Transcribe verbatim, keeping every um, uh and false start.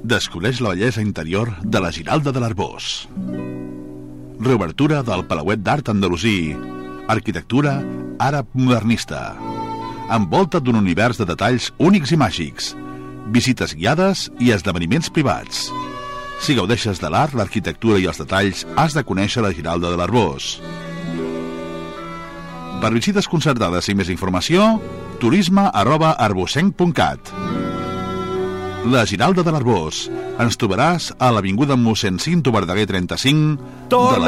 Descobreix la bellesa interior de la Giralda de l'Arboç. Reobertura del Palauet d'Art Andalusí. Arquitectura àrab modernista. Envolta't d'un univers de detalls únics i màgics. Visites guiades i esdeveniments privats. Si gaudeixes de l'art, l'arquitectura i els detalls, has de conèixer la Giralda de l'Arboç. Per visites concertades i més informació, turisme arroba arbocenc punt cat. La Giralda de l'Arboç. Ens trobaràs a l'avinguda mossèn Cinto Verdaguer trenta-cinc de la